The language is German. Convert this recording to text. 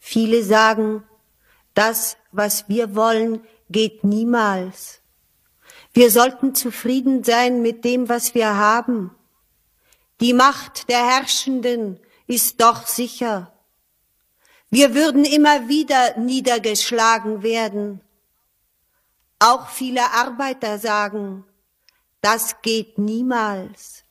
Viele sagen, das, was wir wollen, geht niemals. Wir sollten zufrieden sein mit dem, was wir haben. Die Macht der Herrschenden ist doch sicher. Wir würden immer wieder niedergeschlagen werden. Auch viele Arbeiter sagen, das geht niemals.